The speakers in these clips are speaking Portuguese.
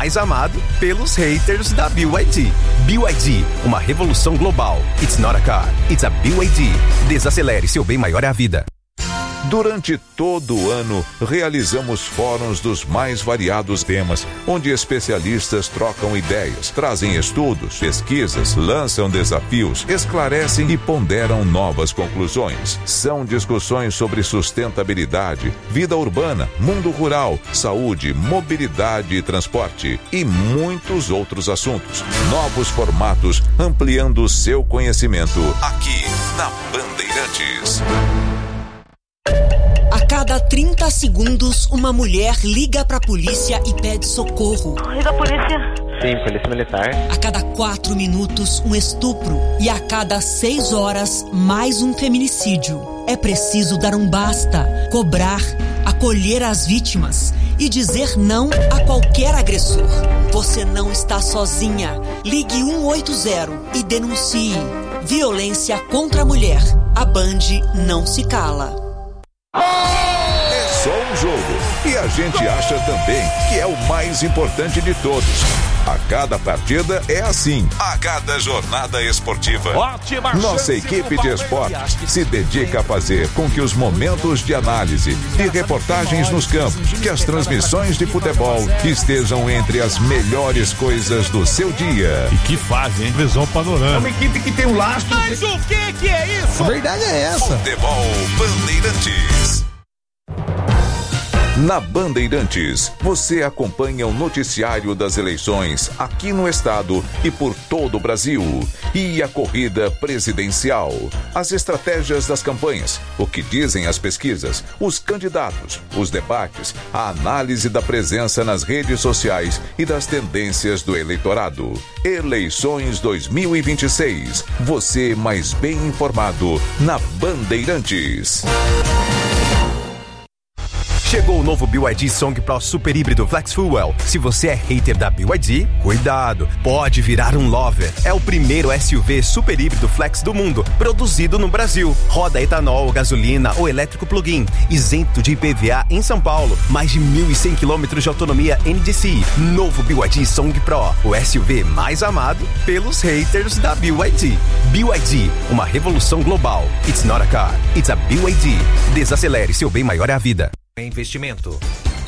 mais amado pelos haters da BYD. BYD, uma revolução global. It's not a car, it's a BYD. Desacelere, seu bem maior é a vida. Durante todo o ano, realizamos fóruns dos mais variados temas, onde especialistas trocam ideias, trazem estudos, pesquisas, lançam desafios, esclarecem e ponderam novas conclusões. São discussões sobre sustentabilidade, vida urbana, mundo rural, saúde, mobilidade e transporte e muitos outros assuntos. Novos formatos, ampliando o seu conhecimento aqui na Bandeirantes. A cada 30 segundos, uma mulher liga pra polícia e pede socorro. Liga a polícia. Sim, polícia militar. A cada 4 minutos, um estupro. E a cada 6 horas, mais um feminicídio. É preciso dar um basta, cobrar, acolher as vítimas e dizer não a qualquer agressor. Você não está sozinha. Ligue 180 e denuncie. Violência contra a mulher. A Band não se cala. É só um jogo e a gente acha também que é o mais importante de todos. A cada partida é assim. A cada jornada esportiva, nossa equipe de esportes se dedica a fazer com que os momentos de análise e reportagens nos campos, que as transmissões de futebol estejam entre as melhores coisas do seu dia. E que fase, hein? Visão panorâmica. É uma equipe que tem um lastro. Mas o que é isso? A verdade é essa. Futebol Bandeirantes. Na Bandeirantes, você acompanha o noticiário das eleições aqui no estado e por todo o Brasil. E a corrida presidencial, as estratégias das campanhas, o que dizem as pesquisas, os candidatos, os debates, a análise da presença nas redes sociais e das tendências do eleitorado. Eleições 2026. Você mais bem informado na Bandeirantes. Chegou o novo BYD Song Pro Super Híbrido Flex Fuel. Se você é hater da BYD, cuidado, pode virar um lover. É o primeiro SUV super híbrido flex do mundo, produzido no Brasil. Roda etanol, gasolina ou elétrico plug-in, isento de IPVA em São Paulo. Mais de 1.100 km de autonomia NDCi. Novo BYD Song Pro, o SUV mais amado pelos haters da BYD. BYD, uma revolução global. It's not a car, it's a BYD. Desacelere, seu bem maior é a vida. Investimento.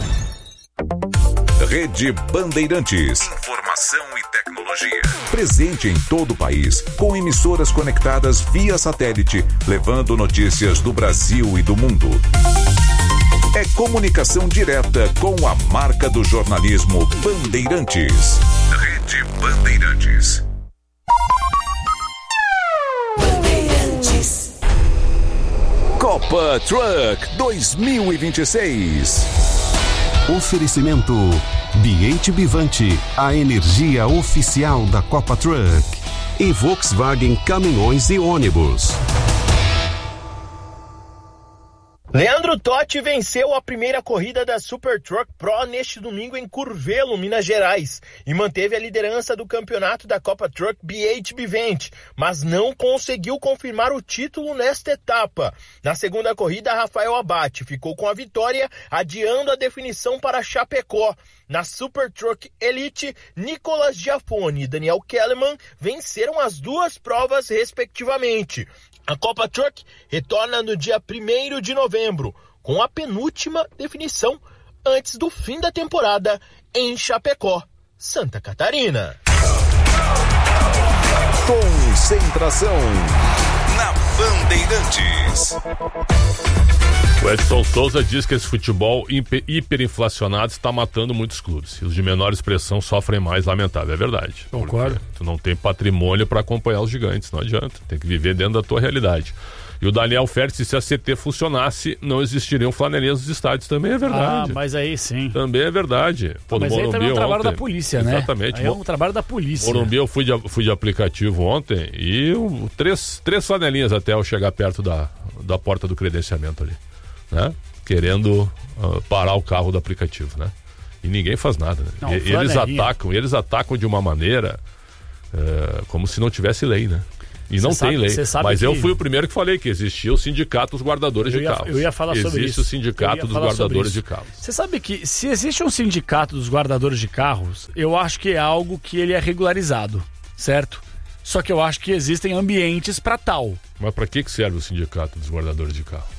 Rede Bandeirantes. Informação e tecnologia. Presente em todo o país, com emissoras conectadas via satélite, levando notícias do Brasil e do mundo. É comunicação direta com a marca do jornalismo Bandeirantes. Rede Bandeirantes. Copa Truck 2026. Oferecimento BH Bivante, a energia oficial da Copa Truck. E Volkswagen Caminhões e Ônibus. Leandro Totti venceu a primeira corrida da Super Truck Pro neste domingo em Curvelo, Minas Gerais, e manteve a liderança do campeonato da Copa Truck BH Bivante, mas não conseguiu confirmar o título nesta etapa. Na segunda corrida, Rafael Abate ficou com a vitória, adiando a definição para Chapecó. Na Super Truck Elite, Nicolas Giafone e Daniel Kellerman venceram as duas provas respectivamente. A Copa Truck retorna no dia 1º de novembro, com a penúltima definição antes do fim da temporada em Chapecó, Santa Catarina. Concentração na Bandeirantes. O Edson Souza diz que esse futebol hiperinflacionado está matando muitos clubes. E os de menor expressão sofrem mais, lamentável. É verdade. Concordo. Tu não tem patrimônio para acompanhar os gigantes, não adianta. Tem que viver dentro da tua realidade. E o Daniel Fertz, se a CT funcionasse, não existiriam flanelinhas nos estádios. Também é verdade. Ah, mas aí sim. Também é verdade. Pô, mas aí também é um trabalho da polícia, né? Exatamente. Aí é um trabalho da polícia. Morumbi eu fui de aplicativo ontem e três flanelinhas até eu chegar perto da porta do credenciamento ali, né? Querendo parar o carro do aplicativo, né? E ninguém faz nada, né? Não, eles atacam de uma maneira como se não tivesse lei, né? E não tem lei. Mas eu fui o primeiro que falei que existia o sindicato dos guardadores de carros. Eu ia falar sobre isso. Existe o sindicato dos guardadores de carros. Você sabe que se existe um sindicato dos guardadores de carros, eu acho que é algo que ele é regularizado, certo? Só que eu acho que existem ambientes para tal. Mas para que serve o sindicato dos guardadores de carro?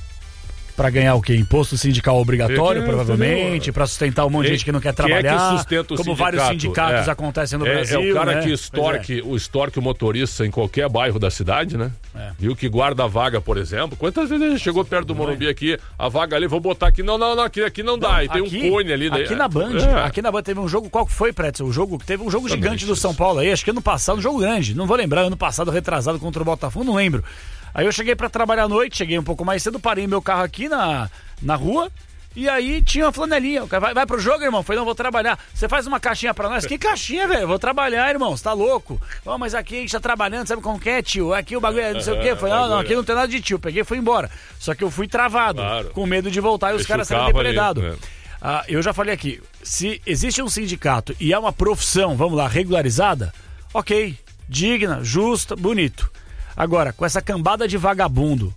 Para ganhar o quê? Imposto sindical obrigatório, provavelmente, para sustentar um monte de gente que não quer trabalhar, que sustenta o como sindicato? Vários sindicatos acontecem no Brasil. É o cara né? que extorque o motorista em qualquer bairro da cidade, né? Viu que guarda a vaga, por exemplo. Quantas vezes a gente chegou perto do Morumbi aqui, a vaga ali, vou botar aqui, não, aqui não dá, e tem um cone ali. Aqui na Band, teve um jogo, qual que foi, Pretzel? Teve um jogo gigante do São Paulo aí, acho que ano passado, um jogo grande, não vou lembrar, ano passado retrasado contra o Botafogo, não lembro. Aí eu cheguei pra trabalhar à noite, cheguei um pouco mais cedo, parei meu carro aqui na rua, e aí tinha uma flanelinha. O cara, vai pro jogo, irmão? Falei, não, vou trabalhar. Você faz uma caixinha pra nós? Que caixinha, velho? Vou trabalhar, irmão, você tá louco? Oh, mas aqui a gente tá trabalhando, sabe como que é, tio? Aqui o bagulho é não sei o quê. Falei, não, aqui não tem nada de tio. Peguei e fui embora. Só que eu fui travado, com medo de voltar e os caras serem depredados. Eu já falei aqui, se existe um sindicato e é uma profissão, vamos lá, regularizada, ok, digna, justa, bonito. Agora, com essa cambada de vagabundo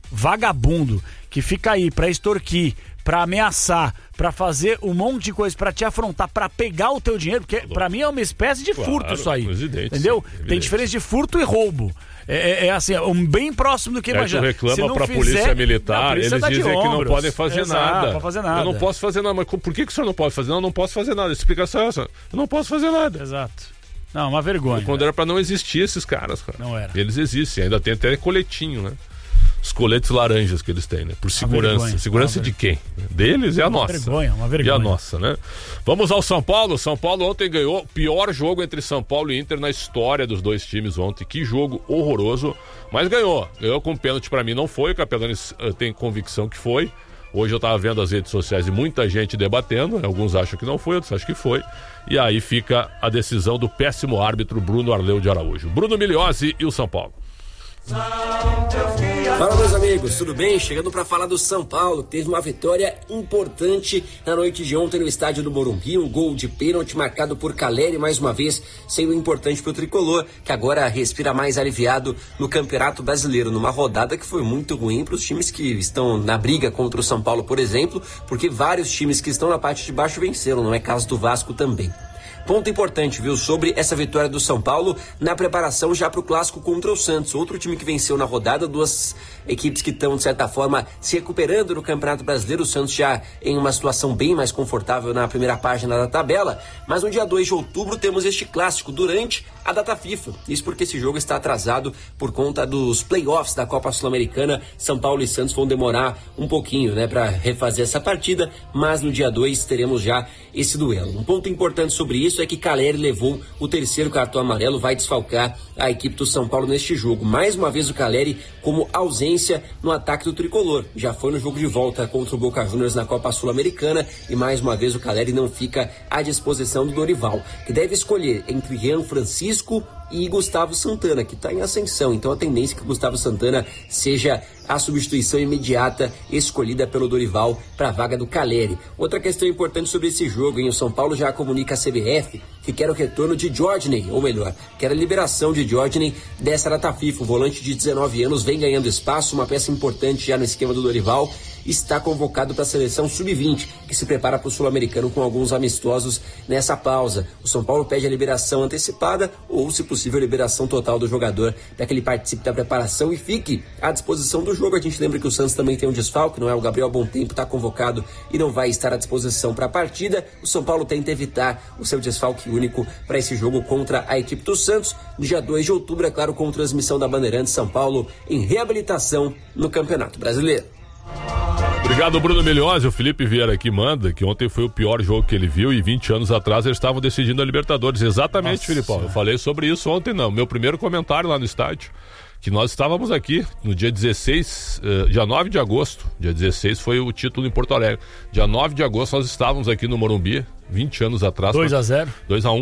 que fica aí pra extorquir, pra ameaçar, pra fazer um monte de coisa, pra te afrontar, pra pegar o teu dinheiro, porque pra mim é uma espécie de furto isso aí, entendeu? Evidente. Tem diferença de furto e roubo. É assim, bem próximo do que imagina. Tu reclama pra polícia militar, eles dizem que não podem fazer nada. Não fazer nada. Eu não posso fazer nada, mas por que o senhor não pode fazer? Não posso fazer nada. A explicação é essa. Eu não posso fazer nada. Exato. Não, uma vergonha. Quando era pra não existir esses caras, cara. Não era. Eles existem, ainda tem até coletinho, né? Os coletes laranjas que eles têm, né? Por segurança. Segurança de quem? Deles e a nossa. Uma vergonha. E a nossa, né? Vamos ao São Paulo. São Paulo ontem ganhou o pior jogo entre São Paulo e Inter na história dos dois times ontem. Que jogo horroroso. Mas ganhou. Ganhou com pênalti, pra mim não foi. O Capelanes tem convicção que foi. Hoje eu tava vendo as redes sociais e muita gente debatendo. Alguns acham que não foi, outros acham que foi. E aí fica a decisão do péssimo árbitro Bruno Arleu de Araújo. Bruno Migliozzi e o São Paulo. Fala, meus amigos, tudo bem? Chegando para falar do São Paulo, que teve uma vitória importante na noite de ontem no estádio do Morumbi, um gol de pênalti marcado por Caleri, mais uma vez sendo importante para o tricolor, que agora respira mais aliviado no Campeonato Brasileiro, numa rodada que foi muito ruim para os times que estão na briga contra o São Paulo, por exemplo, porque vários times que estão na parte de baixo venceram, não é caso do Vasco também. Ponto importante, viu, sobre essa vitória do São Paulo na preparação já para o clássico contra o Santos, outro time que venceu na rodada, duas equipes que estão, de certa forma, se recuperando no Campeonato Brasileiro, o Santos já em uma situação bem mais confortável na primeira página da tabela, mas no dia 2 de outubro temos este clássico durante a data FIFA, isso porque esse jogo está atrasado por conta dos playoffs da Copa Sul-Americana. São Paulo e Santos vão demorar um pouquinho, né, para refazer essa partida, mas no dia 2 teremos já esse duelo. Um ponto importante sobre isso é que Caleri levou o terceiro cartão amarelo, vai desfalcar a equipe do São Paulo neste jogo. Mais uma vez o Caleri como ausência no ataque do tricolor. Já foi no jogo de volta contra o Boca Juniors na Copa Sul-Americana e mais uma vez o Caleri não fica à disposição do Dorival, que deve escolher entre Jean Francisco e Gustavo Santana, que está em ascensão. Então a tendência é que Gustavo Santana seja a substituição imediata escolhida pelo Dorival para a vaga do Caleri. Outra questão importante sobre esse jogo, hein? O São Paulo já comunica a CBF que quer o retorno de Djordje, ou melhor, quer a liberação de Djordje dessa data FIFA. O volante de 19 anos vem ganhando espaço, uma peça importante já no esquema do Dorival, está convocado para a seleção sub-20, que se prepara para o Sul-Americano com alguns amistosos nessa pausa. O São Paulo pede a liberação antecipada ou, se possível, a liberação total do jogador para que ele participe da preparação e fique à disposição do jogo. A gente lembra que o Santos também tem um desfalque, não é? O Gabriel Bontempo está convocado e não vai estar à disposição para a partida. O São Paulo tenta evitar o seu desfalque único para esse jogo contra a equipe do Santos, no dia 2 de outubro, é claro, com transmissão da Bandeirantes. São Paulo em reabilitação no Campeonato Brasileiro. Obrigado, Bruno Migliozzi. O Felipe Vieira aqui manda que ontem foi o pior jogo que ele viu e 20 anos atrás eles estavam decidindo a Libertadores. Exatamente, Filipão. Eu falei sobre isso ontem, não. Meu primeiro comentário lá no estádio, que nós estávamos aqui no dia 16, dia 9 de agosto. Dia 16 foi o título em Porto Alegre. Dia 9 de agosto nós estávamos aqui no Morumbi, 20 anos atrás. 2-0. 2-1.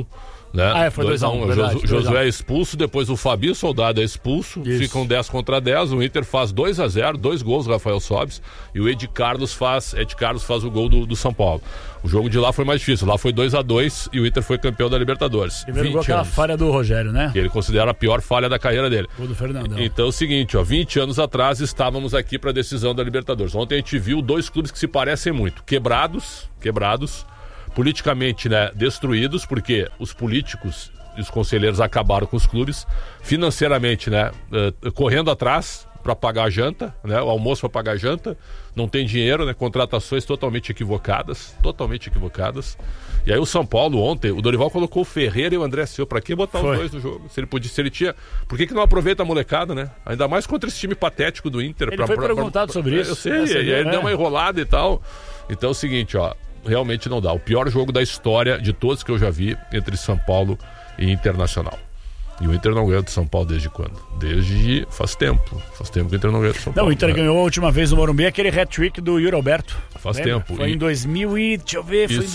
Né? Foi 2-1. Josué é expulso, depois o Fabi Soldado é expulso, ficam 10 contra 10, o Inter faz 2-0, 2 gols do Rafael Sobis, e o Ed Carlos faz o gol do São Paulo. O jogo de lá foi mais difícil, lá foi 2-2 e o Inter foi campeão da Libertadores. Primeiro gol, aquela falha do Rogério, né? Que ele considera a pior falha da carreira dele. O do Fernandão. Então é o seguinte, 20 anos atrás estávamos aqui para a decisão da Libertadores. Ontem a gente viu 2 clubes que se parecem muito, quebrados, politicamente, né, destruídos, porque os políticos e os conselheiros acabaram com os clubes, financeiramente, né, correndo atrás para pagar a janta, né, o almoço para pagar a janta, não tem dinheiro, né, contratações totalmente equivocadas. E aí o São Paulo ontem, o Dorival colocou o Ferreira e o André Silva, para que botar os dois no jogo? Se ele tinha, por que não aproveita a molecada, né? Ainda mais contra esse time patético do Inter. Ele foi perguntado sobre isso. Eu sei, e aí ele deu uma enrolada e tal. Então é o seguinte, realmente não dá. O pior jogo da história de todos que eu já vi entre São Paulo e Internacional. E o Inter não ganha do São Paulo desde quando? Desde faz tempo. Faz tempo que o Inter não ganha do São Paulo. Não, o Inter ganhou a última vez no Morumbi aquele hat-trick do Yuri Alberto. Faz tempo. Foi em 2000 e... Deixa eu ver, foi em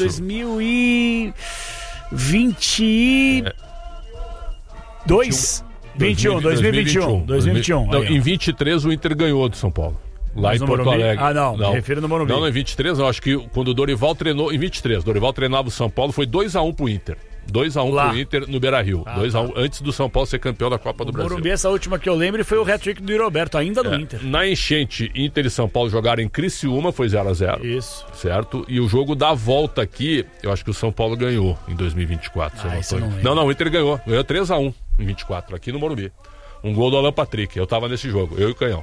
2022? 2021. Não, em 23 o Inter ganhou do São Paulo. Lá em Porto Alegre. Me refiro no Morumbi. Não, em 23 não. Acho que quando o Dorival treinou... Em 23, o Dorival treinava o São Paulo, foi 2-1 pro Inter. 2-1 pro Inter no Beira-Rio. 2-1 antes do São Paulo ser campeão da Copa do Brasil. Morumbi, essa última que eu lembro, foi o hat-trick do Roberto, ainda no Inter. Na enchente, Inter e São Paulo jogaram em Criciúma, foi 0-0. Isso. Certo? E o jogo da volta aqui, eu acho que o São Paulo ganhou em 2024. Não, o Inter ganhou 3-1 em 24, aqui no Morumbi. Um gol do Alan Patrick. Eu tava nesse jogo, eu e o Canhão.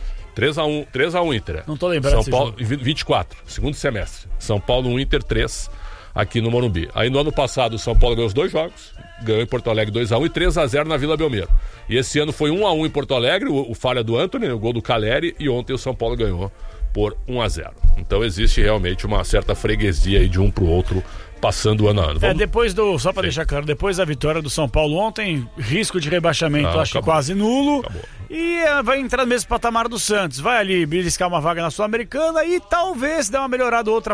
3-1 Inter. Não tô lembrando. São Paulo, 24, segundo semestre. São Paulo 1, Inter 3. Aqui no Morumbi. Aí no ano passado o São Paulo ganhou os 2 jogos, ganhou em Porto Alegre 2-1 e 3-0 na Vila Belmiro. E esse ano foi 1-1 em Porto Alegre, o falha do Antony, o gol do Caleri, e ontem o São Paulo ganhou por 1-0. Então existe realmente uma certa freguesia aí de um pro outro, passando ano a ano. Só para deixar claro, depois da vitória do São Paulo ontem, risco de rebaixamento acho que quase nulo. Acabou. E vai entrar no mesmo patamar do Santos. Vai ali beliscar uma vaga na Sul-Americana e talvez dar uma melhorada outra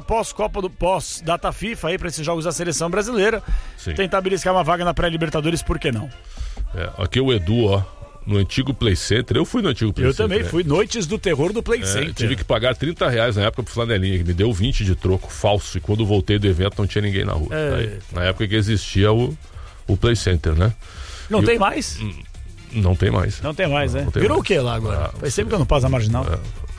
pós-data FIFA aí para esses jogos da seleção brasileira. Sim. Tentar beliscar uma vaga na pré-Libertadores, por que não? Aqui o Edu, no antigo Play Center. Eu fui no antigo Play Center. Eu também fui. Noites do terror do Play Center. Tive que pagar R$30 na época pro Flanelinha, que me deu 20 de troco falso. E quando voltei do evento não tinha ninguém na rua. Na época que existia o Play Center, né? Não tem mais? Não tem mais. Não tem mais, né? Virou o que lá agora? Faz sempre que eu não passo a marginal.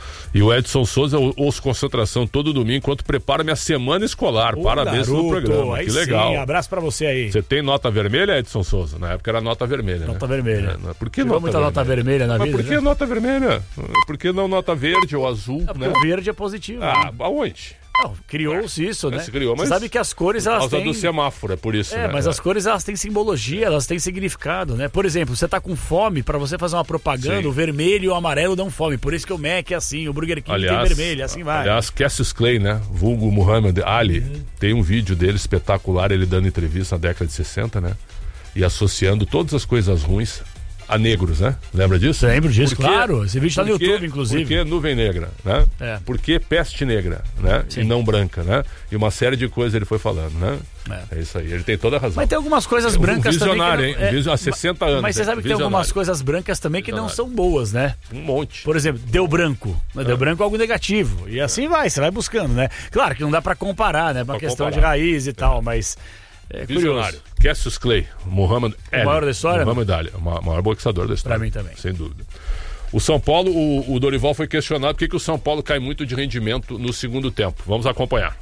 E o Edson Souza, eu ouço concentração todo domingo enquanto preparo minha semana escolar. Parabéns pelo programa. Que legal. Sim, abraço pra você aí. Você tem nota vermelha, Edson Souza? Na época era nota vermelha. Nota vermelha. Por que nota vermelha na vida? Mas por que nota vermelha? Por que não nota verde ou azul? Porque o verde é positivo. Aonde? Não, criou-se isso, né? Se criou, mas você sabe que as cores elas têm... Por causa do semáforo, é por isso, né? Mas as cores elas têm simbologia, elas têm significado, né? Por exemplo, você tá com fome, pra você fazer uma propaganda, o vermelho e o amarelo dão fome. Por isso que o Mac é assim, o Burger King tem vermelho, assim vai. Aliás, Cassius Clay, né? Vulgo Muhammad Ali, tem um vídeo dele espetacular, ele dando entrevista na década de 60, né? E associando todas as coisas ruins a negros, né? Lembra disso? Lembro disso, claro. Esse vídeo está no YouTube, inclusive. Por que nuvem negra, né? Por que peste negra, né? Sim. E não branca, né? E uma série de coisas ele foi falando, né? É isso aí, ele tem toda a razão. Mas tem algumas coisas brancas visionário, também. Visionário, hein? Há 60 anos. Mas você sabe que tem algumas coisas brancas também que não são boas, né? Um monte. Por exemplo, deu branco. Deu branco é algo negativo. E assim vai, você vai buscando, né? Claro que não dá pra comparar, né? Uma questão de raiz e tal, mas... visionário. Cassius Clay, Muhammad Ali. O maior da história? Muhammad Ali, o maior boxeador da história. Pra mim também. Sem dúvida. O São Paulo, o Dorival foi questionado por que o São Paulo cai muito de rendimento no segundo tempo. Vamos acompanhar.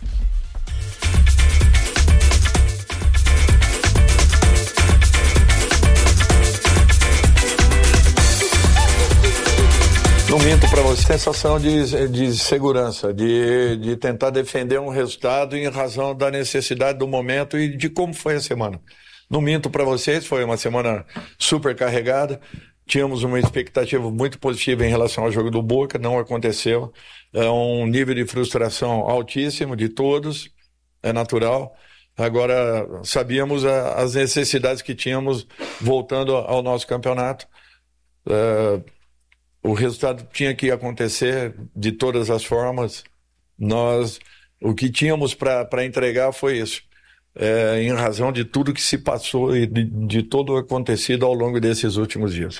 Não minto para você, sensação de segurança, de tentar defender um resultado em razão da necessidade do momento e de como foi a semana. Não minto para vocês, foi uma semana super carregada, tínhamos uma expectativa muito positiva em relação ao jogo do Boca, não aconteceu, é um nível de frustração altíssimo de todos, é natural. Agora, sabíamos as necessidades que tínhamos voltando ao nosso campeonato. O resultado tinha que acontecer de todas as formas. O que tínhamos para entregar foi isso. em razão de tudo que se passou e de todo o acontecido ao longo desses últimos dias.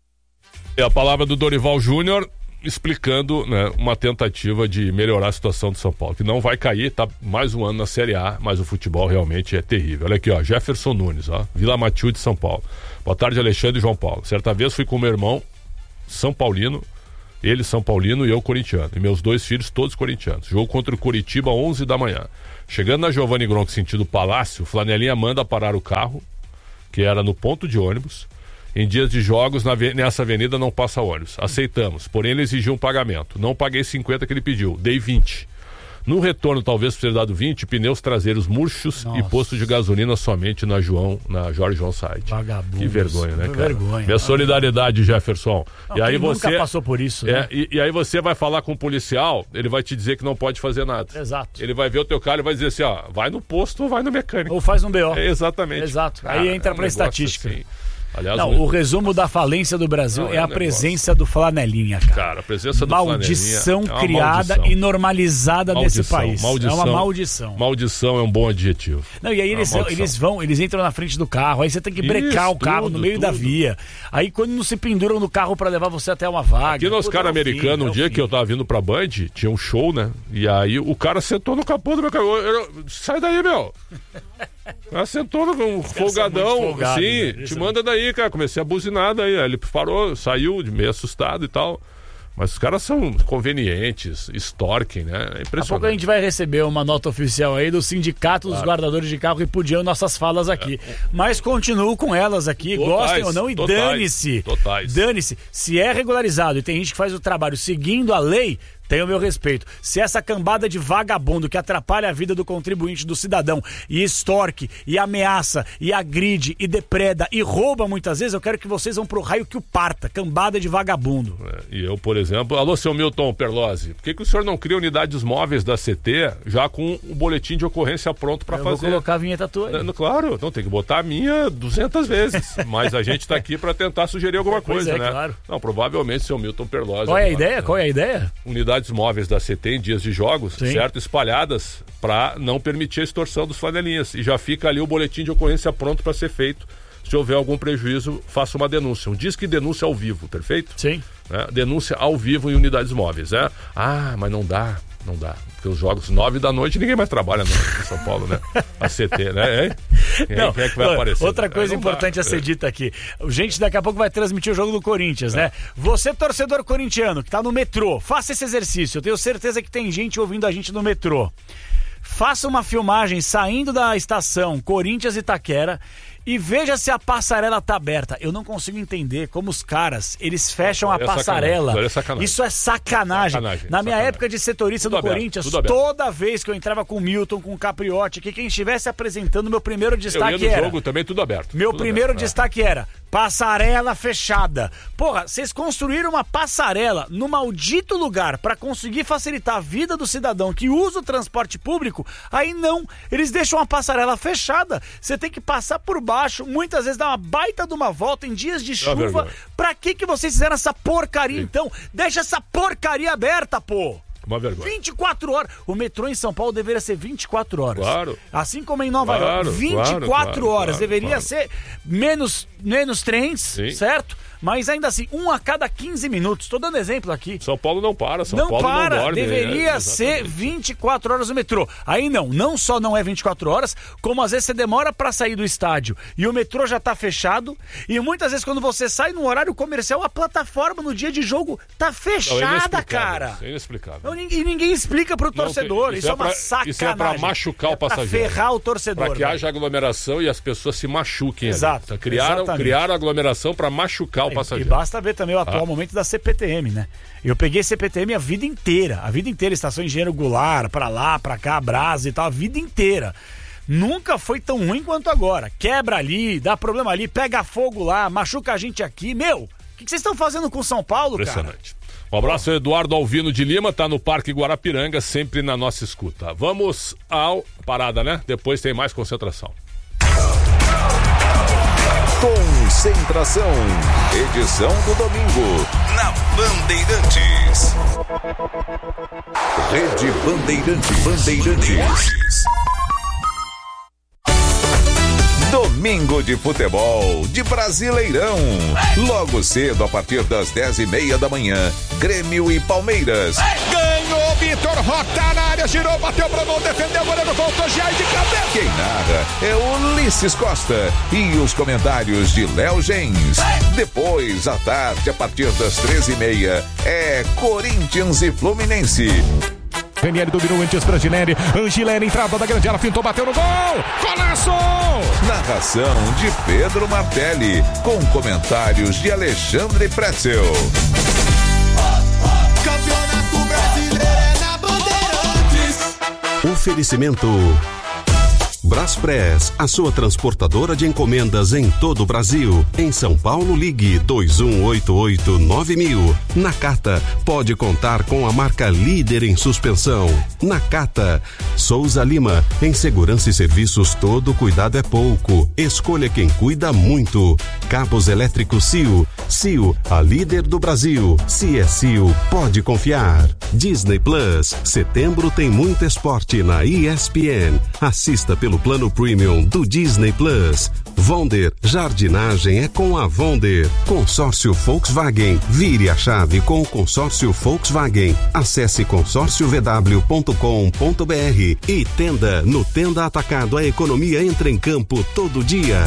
É a palavra do Dorival Júnior explicando, né, uma tentativa de melhorar a situação do São Paulo, que não vai cair, tá mais um ano na Série A, mas o futebol realmente é terrível. Olha aqui, ó, Jefferson Nunes, ó, Vila Matilde, São Paulo. Boa tarde, Alexandre e João Paulo. Certa vez fui com meu irmão São Paulino, ele São Paulino e eu corintiano, e meus 2 filhos todos corintianos. Jogo contra o Curitiba 11 da manhã. Chegando na Giovanni Gronk sentido Palácio, o Flanelinha manda parar o carro, que era no ponto de ônibus. Em dias de jogos, nessa avenida não passa ônibus. Aceitamos, porém ele exigiu um pagamento. Não paguei 50 que ele pediu, dei 20. No retorno, talvez por ter dado 20, pneus traseiros murchos. Nossa. E posto de gasolina somente na Jorge João Said. Vagabundo. Que vergonha, né, cara? Vergonha. Minha solidariedade, Jefferson. Não, e aí você nunca passou por isso, né? E aí você vai falar com o policial, ele vai te dizer que não pode fazer nada. Exato. Ele vai ver o teu carro e vai dizer assim, ó, vai no posto ou vai no mecânico. Ou faz um BO. Exatamente. Exato. Cara, aí entra pra estatística. Assim. Aliás, não, o resumo da falência do Brasil é a presença do Flanelinha, cara. Cara, a presença do maldição Flanelinha criada maldição. E normalizada nesse país. Maldição. É uma maldição. Maldição é um bom adjetivo. Não, e aí eles entram na frente do carro, aí você tem que brecar o carro no meio da via. Aí quando não se penduram no carro pra levar você até uma vaga. Aqui no Oscar Americano, um dia que eu tava vindo pra Band, tinha um show, né? E aí o cara sentou no capô do meu carro. Sai daí, meu! Ela sentou no folgadão, folgado, sim, né? te manda daí, cara. Comecei a buzinar daí. Aí ele parou, saiu meio assustado e tal. Mas os caras são convenientes, extorquem, né? É impressionante. Daqui a pouco a gente vai receber uma nota oficial aí do Sindicato dos Guardadores de Carro repudiando nossas falas aqui. Mas continuo com elas aqui, gostem ou não, e dane-se. Dane-se. Se é regularizado e tem gente que faz o trabalho seguindo a lei, tem o meu respeito. Se essa cambada de vagabundo que atrapalha a vida do contribuinte, do cidadão, e extorque, e ameaça, e agride, e depreda, e rouba muitas vezes, eu quero que vocês vão pro raio que o parta. Cambada de vagabundo. E eu, por exemplo, alô, seu Milton Perlozzi, por que o senhor não cria unidades móveis da CT já com o boletim de ocorrência pronto pra fazer? Eu vou colocar a vinheta tua aí. Claro, não tem que botar a minha 200 vezes, mas a gente tá aqui pra tentar sugerir alguma coisa, né? Claro. Não, provavelmente seu Milton Perlozzi. Qual é a ideia? Qual é a ideia? Unidades móveis da CT em dias de jogos, certo? Espalhadas para não permitir a extorsão dos flanelinhas. E já fica ali o boletim de ocorrência pronto para ser feito. Se houver algum prejuízo, faça uma denúncia. Disque denúncia ao vivo, perfeito? Sim. Denúncia ao vivo em unidades móveis, né? Ah, mas não dá. Porque os jogos 9 da noite ninguém mais trabalha em São Paulo, né? A CT, né? Quem é que vai aparecer? Outra coisa importante a ser dita aqui. Gente, daqui a pouco vai transmitir o jogo do Corinthians, né? Você, torcedor corintiano, que tá no metrô, faça esse exercício. Eu tenho certeza que tem gente ouvindo a gente no metrô. Faça uma filmagem saindo da estação Corinthians Itaquera e veja se a passarela tá aberta. Eu não consigo entender como os caras, eles fecham a passarela. Isso é sacanagem. Na minha época de setorista do Corinthians, toda vez que eu entrava com o Milton, com o Capriotti, que quem estivesse apresentando, meu primeiro destaque era... jogo também tudo aberto. Meu primeiro destaque era passarela fechada. Porra, vocês construíram uma passarela no maldito lugar para conseguir facilitar a vida do cidadão que usa o transporte público, aí não. Eles deixam a passarela fechada. Você tem que passar por baixo, muitas vezes dá uma baita de uma volta em dias de chuva. Pra que vocês fizeram essa porcaria, então? Deixa essa porcaria aberta, pô! Uma vergonha. 24 horas. O metrô em São Paulo deveria ser 24 horas. Claro. Assim como em Nova York. 24 horas. Deveria ser menos trens, certo? Mas ainda assim, 1 a cada 15 minutos. Tô dando exemplo aqui. São Paulo não para, São Paulo não dorme. Deveria ser 24 horas no metrô. Aí não só não é 24 horas, como às vezes você demora pra sair do estádio e o metrô já tá fechado, e muitas vezes quando você sai no horário comercial, a plataforma no dia de jogo tá fechada, cara. É inexplicável. E ninguém explica pro torcedor. Isso é uma sacanagem. Isso é pra machucar o passageiro. Pra ferrar o torcedor. Pra que haja aglomeração e as pessoas se machuquem. Exato. Então, criaram aglomeração pra machucar o passageiro. E basta ver também o atual momento da CPTM, né? Eu peguei CPTM a vida inteira, Estação Engenheiro Goulart, pra lá, pra cá, Brasa e tal, a vida inteira. Nunca foi tão ruim quanto agora. Quebra ali, dá problema ali, pega fogo lá, machuca a gente aqui. Meu, o que vocês estão fazendo com São Paulo, impressionante, cara? Um abraço ao Eduardo Alvino de Lima, tá no Parque Guarapiranga, sempre na nossa escuta. Vamos ao... Parada, né? Depois tem mais concentração. Concentração, edição do domingo, na Bandeirantes. Rede Bandeirantes. domingo de futebol, de Brasileirão. Logo cedo, a partir das 10:30 da manhã, Grêmio e Palmeiras. Ganhou, Vitor, rota na área, girou, bateu pro gol, defendeu, o goleiro voltou, Jair de cabeça. Quem narra é Ulisses Costa e os comentários de Léo Gens. Depois, à tarde, a partir das 13:30, é Corinthians e Fluminense. Ranieri dominou antes para Angileri, entrada da grande área, fintou, bateu no gol! Golaço! Narração de Pedro Martelli, com comentários de Alexandre Pretzel. Campeonato Brasileiro é na Bandeirantes. Oferecimento Braspress, a sua transportadora de encomendas em todo o Brasil. Em São Paulo, ligue 2188-9000. Nakata, pode contar com a marca líder em suspensão. Nakata. Souza Lima, em segurança e serviços todo cuidado é pouco. Escolha quem cuida muito. Cabos elétricos CIO. CIO, a líder do Brasil. Se é CIO, pode confiar. Disney Plus, setembro tem muito esporte na ESPN. Assista pelo plano premium do Disney Plus. Vonder, jardinagem é com a Vonder. Consórcio Volkswagen, vire a chave com o consórcio Volkswagen. Acesse consórciovw.com.br e Tenda, no Tenda Atacado, a economia entra em campo todo dia.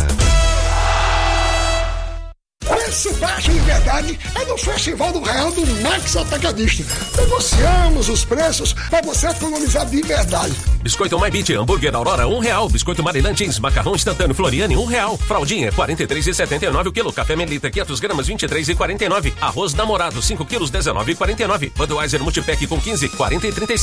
Preço baixo de verdade é no Festival do Real do Max Atacadista. Negociamos os preços para você economizar de verdade. Biscoito My Beat, hambúrguer Aurora, R$1. Biscoito Maryland Jeans, macarrão instantâneo Floriane, R$1. Fraldinha, R$43,79 o quilo. Café Melita, 500 gramas, R$23,49. Arroz Namorado, 5 quilos, R$19,49. Budweiser Multipack com 15, R$40,35.